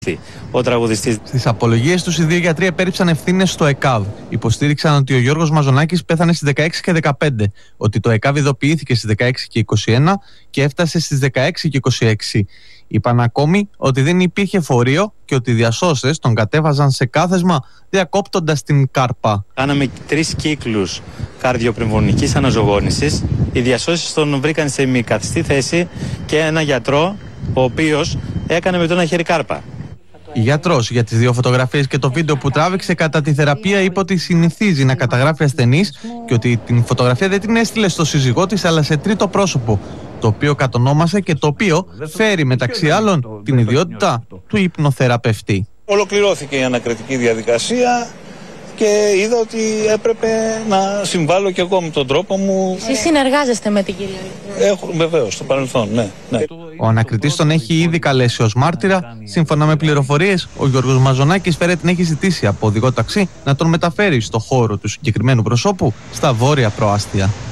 Ο τραγουδιστής. Στις απολογίες τους, οι δύο γιατροί επέριψαν ευθύνες στο ΕΚΑΒ. Υποστήριξαν ότι ο Γιώργος Μαζονάκης πέθανε στις 16 και 15, ότι το ΕΚΑΒ ειδοποιήθηκε στις 16 και 21 και έφτασε στις 16 και 26. Είπαν ακόμη ότι δεν υπήρχε φορείο και ότι οι διασώστες τον κατέβαζαν σε κάθεσμα διακόπτοντας την κάρπα. Κάναμε 3 κύκλους καρδιοπνευμονικής αναζωογόνησης. Οι διασώστες τον βρήκαν σε μη καθιστή θέση και ένα γιατρό, ο οποίος έκανε με το ένα χέρι κάρπα. Η γιατρός για τις 2 φωτογραφίες και το βίντεο που τράβηξε κατά τη θεραπεία είπε ότι συνηθίζει να καταγράφει ασθενείς και ότι την φωτογραφία δεν την έστειλε στο σύζυγό της αλλά σε τρίτο πρόσωπο, το οποίο κατονόμασε και το οποίο φέρει μεταξύ άλλων την ιδιότητα του υπνοθεραπευτή. Ολοκληρώθηκε η ανακριτική διαδικασία και είδα ότι έπρεπε να συμβάλλω και εγώ με τον τρόπο μου. Εσείς συνεργάζεστε με την κυρία? Βεβαίως, στο παρελθόν, ναι. Ο ανακριτής τον έχει ήδη καλέσει ως μάρτυρα. Σύμφωνα με πληροφορίες, ο Γιώργος Μαζονάκης φέρεται να έχει ζητήσει από οδηγό ταξί να τον μεταφέρει στο χώρο του συγκεκριμένου προσώπου στα βόρεια προάστια.